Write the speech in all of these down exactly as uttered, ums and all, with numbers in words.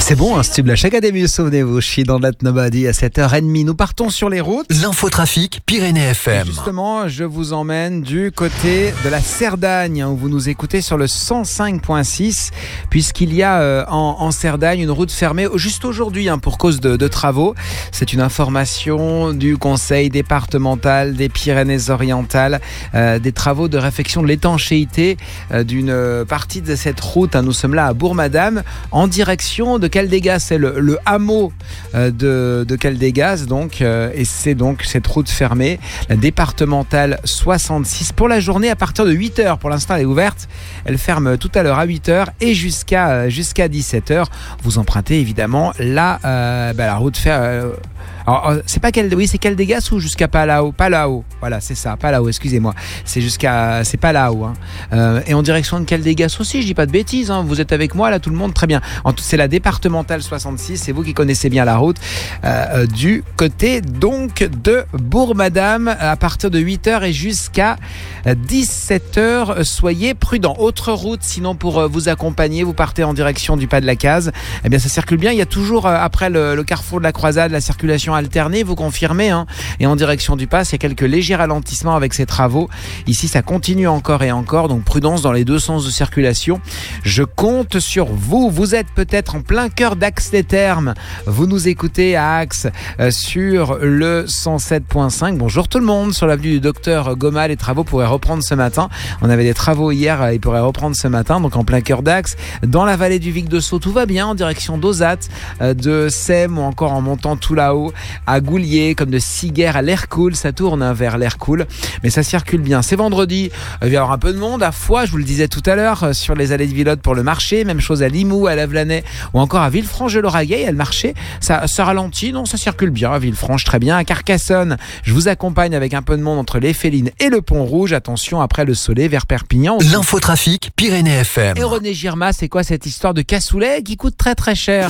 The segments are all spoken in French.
C'est bon, hein, ce tube-là. Chaque année mieux, souvenez-vous. Je suis dans That Nobody à sept heures trente. Nous partons sur les routes. L'infotrafic Pyrénées F M. Et justement, je vous emmène du côté de la Cerdagne, où vous nous écoutez sur le cent cinq virgule six, puisqu'il y a euh, en, en Cerdagne une route fermée juste aujourd'hui hein, pour cause de, de travaux. C'est une information du Conseil départemental des Pyrénées-Orientales, euh, des travaux de réfection de l'étanchéité euh, d'une partie de cette route. Hein. Nous sommes là à Bourg-Madame, en direction de Caldégaz. C'est le, le hameau euh, de, de Caldégaz, donc, euh, et c'est donc cette route fermée, la départementale soixante-six, pour la journée à partir de huit heures. Pour l'instant, elle est ouverte. Elle ferme tout à l'heure à huit heures et jusqu'à, euh, jusqu'à dix-sept heures. Vous empruntez évidemment la, euh, bah, la route fermée. Euh, Alors, c'est pas quel, oui, c'est Caldégaz ou jusqu'à Palau, Palau. Voilà, c'est ça, Palau. Excusez-moi. C'est jusqu'à, c'est Palau. Hein. Euh, et en direction de Caldégaz aussi. Je dis pas de bêtises. Hein. Vous êtes avec moi là, tout le monde, très bien. En tout, c'est la départementale soixante-six. C'est vous qui connaissez bien la route euh, du côté donc de Bourg-Madame à partir de huit heures et jusqu'à dix-sept heures. Soyez prudents. Autre route, sinon pour vous accompagner, vous partez en direction du Pas de la Case. Eh bien, ça circule bien. Il y a toujours après le, le carrefour de la Croisade la circulation alternée, vous confirmez hein. Et en direction du Pas, il y a quelques légers ralentissements avec ces travaux. Ici, ça continue encore et encore, donc prudence dans les deux sens de circulation. Je compte sur vous. Vous êtes peut-être en plein cœur d'Axe-les-Thermes. Vous nous écoutez à Axe euh, sur le cent sept virgule cinq. Bonjour tout le monde. Sur l'avenue du Docteur Goma, les travaux pourraient reprendre ce matin. On avait des travaux hier, euh, ils pourraient reprendre ce matin, donc en plein cœur d'Axe. Dans la vallée du Vic de Sceaux, tout va bien en direction d'Ozat, euh, de Sème ou encore en montant tout là-haut à Goulier, comme de Siguer à l'Hercoul, ça tourne hein, vers l'Hercoul, mais ça circule bien. C'est vendredi, il va y avoir un peu de monde à Foix, je vous le disais tout à l'heure, sur les allées de Villotte pour le marché, même chose à Limoux, à Lavelanet ou encore à Villefranche-de-Lauragais, il y a le marché, ça, ça ralentit, non, ça circule bien à Villefranche, très bien. À Carcassonne, je vous accompagne avec un peu de monde entre les Félines et le Pont Rouge, attention après le Soleil vers Perpignan. L'infotrafic Pyrénées F M. Et René Girma, c'est quoi cette histoire de cassoulet qui coûte très très cher?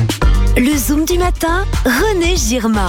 Le Zoom du matin, René Girma.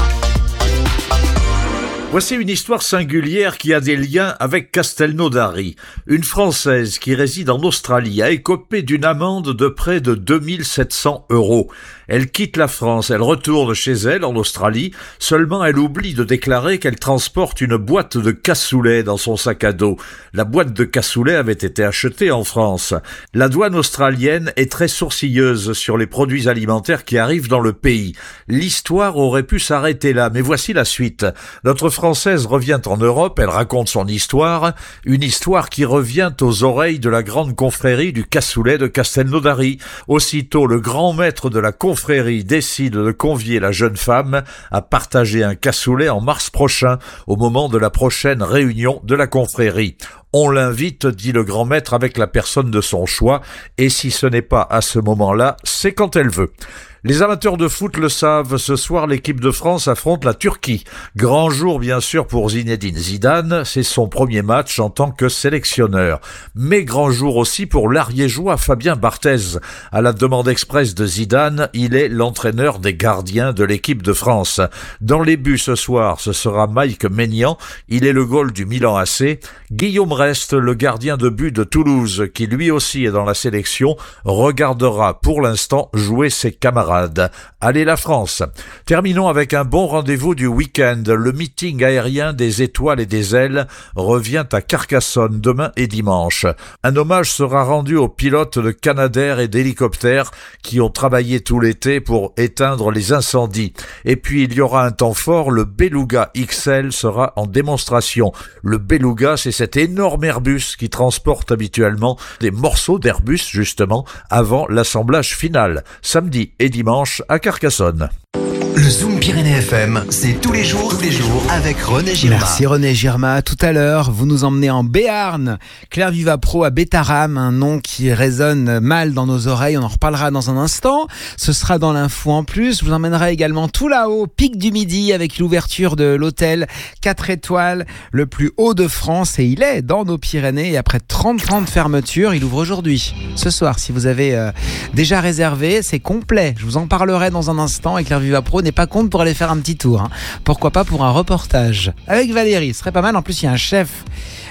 Voici une histoire singulière qui a des liens avec Castelnaudary. Une Française qui réside en Australie a écopé d'une amende de près de deux mille sept cents euros. Elle quitte la France, elle retourne chez elle en Australie, seulement elle oublie de déclarer qu'elle transporte une boîte de cassoulet dans son sac à dos. La boîte de cassoulet avait été achetée en France. La douane australienne est très sourcilleuse sur les produits alimentaires qui arrivent dans le pays. L'histoire aurait pu s'arrêter là, mais voici la suite. Notre Française revient en Europe, elle raconte son histoire, une histoire qui revient aux oreilles de la grande confrérie du cassoulet de Castelnaudary. Aussitôt, le grand maître de la confrérie décide de convier la jeune femme à partager un cassoulet en mars prochain, au moment de la prochaine réunion de la confrérie. On l'invite, dit le grand maître, avec la personne de son choix, et si ce n'est pas à ce moment-là, c'est quand elle veut. Les amateurs de foot le savent, ce soir l'équipe de France affronte la Turquie. Grand jour bien sûr pour Zinedine Zidane, c'est son premier match en tant que sélectionneur. Mais grand jour aussi pour l'Ariégeois Fabien Barthez. À la demande express de Zidane, il est l'entraîneur des gardiens de l'équipe de France. Dans les buts ce soir, ce sera Mike Maignan, il est le goal du Milan A C. Guillaume Reste, le gardien de but de Toulouse, qui lui aussi est dans la sélection, regardera pour l'instant jouer ses camarades. Allez la France. Terminons avec un bon rendez-vous du week-end. Le meeting aérien des étoiles et des ailes revient à Carcassonne demain et dimanche. Un hommage sera rendu aux pilotes de Canadair et d'hélicoptères qui ont travaillé tout l'été pour éteindre les incendies. Et puis il y aura un temps fort, le Beluga X L sera en démonstration. Le Beluga, c'est cet énorme Airbus qui transporte habituellement des morceaux d'Airbus justement avant l'assemblage final. Samedi et dimanche à Carcassonne. Le Zoom Pyrénées F M, c'est tous les jours, tous les jours avec René Girma. Merci René Girma. Tout à l'heure, vous nous emmenez en Béarn. Claire Viva Pro à Bétaram, un nom qui résonne mal dans nos oreilles. On en reparlera dans un instant. Ce sera dans l'info en plus. Je vous emmènerai également tout là-haut, Pic du Midi, avec l'ouverture de l'hôtel quatre étoiles, le plus haut de France. Et il est dans nos Pyrénées. Et après trente ans de fermeture, il ouvre aujourd'hui. Ce soir, si vous avez euh, déjà réservé, c'est complet. Je vous en parlerai dans un instant. Et Claire Viva Pro n'est pas contre pour aller faire un petit tour. Hein. Pourquoi pas pour un reportage avec Valérie, ce serait pas mal. En plus, il y a un chef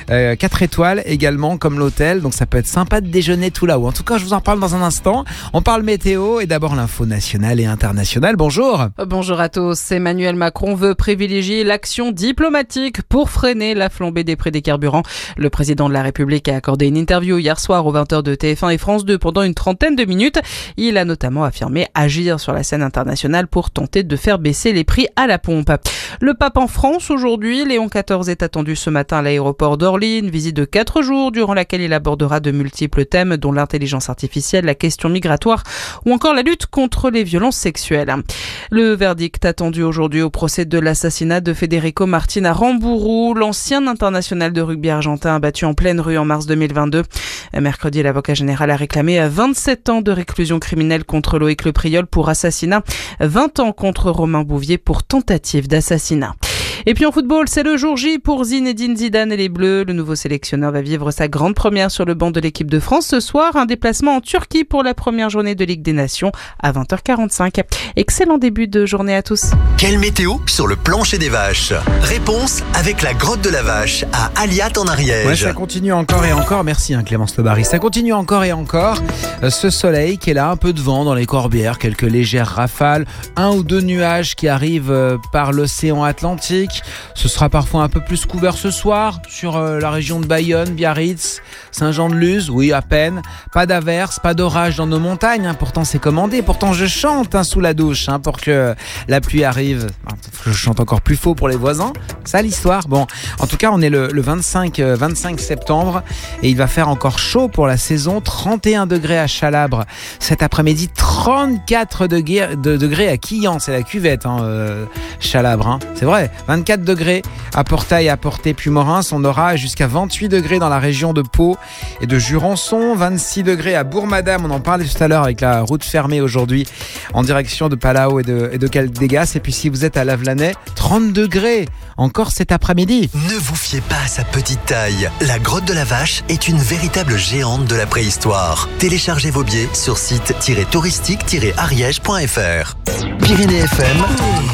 Euh, quatre étoiles également comme l'hôtel, donc ça peut être sympa de déjeuner tout là-haut. En tout cas, je vous en parle dans un instant. On parle météo et d'abord l'info nationale et internationale. Bonjour. Bonjour à tous. Emmanuel Macron veut privilégier l'action diplomatique pour freiner la flambée des prix des carburants. Le président de la République a accordé une interview hier soir aux vingt heures de T F un et France deux pendant une trentaine de minutes. Il a notamment affirmé agir sur la scène internationale pour tenter de faire baisser les prix à la pompe. Le pape en France aujourd'hui, Léon quatorze est attendu ce matin à l'aéroport d'Orly, une visite de quatre jours durant laquelle il abordera de multiples thèmes dont l'intelligence artificielle, la question migratoire ou encore la lutte contre les violences sexuelles. Le verdict attendu aujourd'hui au procès de l'assassinat de Federico Martin à Rambourou, l'ancien international de rugby argentin abattu en pleine rue en mars deux mille vingt-deux. Mercredi, l'avocat général a réclamé vingt-sept ans de réclusion criminelle contre Loïc Le Priol pour assassinat, vingt ans contre Romain Bouvier pour tentative d'assassinat. Et puis en football, c'est le jour J pour Zinedine Zidane et les Bleus. Le nouveau sélectionneur va vivre sa grande première sur le banc de l'équipe de France ce soir. Un déplacement en Turquie pour la première journée de Ligue des Nations à vingt heures quarante-cinq. Excellent début de journée à tous. Quelle météo sur le plancher des vaches? Réponse avec la grotte de la vache à Aliat en Ariège. Ouais, ça continue encore et encore. Merci hein, Clémence Lebary. Ça continue encore et encore. Euh, ce soleil qui est là, un peu de vent dans les Corbières, quelques légères rafales, un ou deux nuages qui arrivent euh, par l'océan Atlantique. Ce sera parfois un peu plus couvert ce soir sur euh, la région de Bayonne, Biarritz, Saint-Jean-de-Luz. Oui, à peine. Pas d'averse, pas d'orage dans nos montagnes. Hein. Pourtant, c'est commandé. Pourtant, je chante hein, sous la douche hein, pour que la pluie arrive. Je chante encore plus faux pour les voisins. Ça, l'histoire. Bon, en tout cas, on est le, le vingt-cinq, euh, vingt-cinq septembre et il va faire encore chaud pour la saison. trente et un degrés à Chalabre cet après-midi. trente-quatre degrés, de, degrés à Quillan. C'est la cuvette, hein, euh, Chalabre. Hein. C'est vrai. vingt-quatre degrés à Portail, à Portet-Puymorens. On aura jusqu'à vingt-huit degrés dans la région de Pau et de Jurançon. vingt-six degrés à Bourg-Madame. On en parlait tout à l'heure avec la route fermée aujourd'hui en direction de Palau et de, et de Caldegas. Et puis si vous êtes à Lavelanet, trente degrés encore cet après-midi. Ne vous fiez pas à sa petite taille. La grotte de la vache est une véritable géante de la préhistoire. Téléchargez vos billets sur site touristique tiret ariège point f r. Pyrénées F M.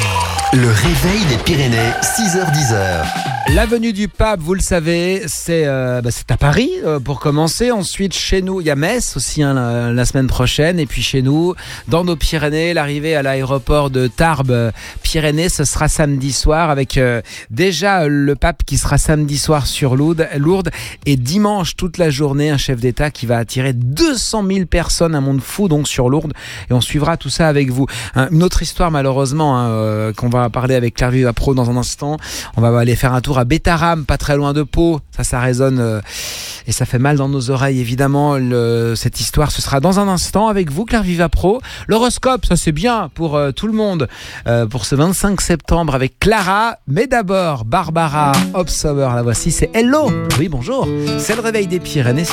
Le réveil des Pyrénées, six heures dix. L'avenue du Pape, vous le savez, c'est, euh, bah, c'est à Paris euh, pour commencer. Ensuite, chez nous, il y a Metz aussi hein, la, la semaine prochaine. Et puis chez nous, dans nos Pyrénées, l'arrivée à l'aéroport de Tarbes, Pyrénées, ce sera samedi soir avec euh, déjà le Pape qui sera samedi soir sur Lourdes, Lourdes et dimanche toute la journée, un chef d'État qui va attirer deux cent mille personnes, un monde fou donc sur Lourdes. Et on suivra tout ça avec vous. Hein, une autre histoire malheureusement hein, euh, qu'on va parler avec Claire Vivapro dans un instant. On va aller faire un tour à Bétaram, pas très loin de Pau. Ça, ça résonne euh, et ça fait mal dans nos oreilles, évidemment. Le, cette histoire, ce sera dans un instant avec vous, Claire Vivapro. L'horoscope, ça c'est bien pour euh, tout le monde, euh, pour ce vingt-cinq septembre avec Clara. Mais d'abord, Barbara Obsover, la voici, c'est Hello. Oui, bonjour. C'est le réveil des Pyrénées.